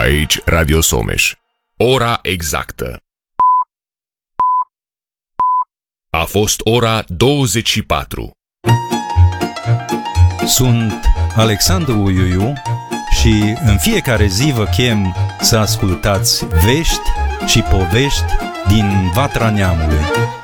Aici Radio Someș. Ora exactă. A fost ora 24. Sunt Alexandru Uiuiu și în fiecare zi vă chem să ascultați vești și povești din Vatra Neamului.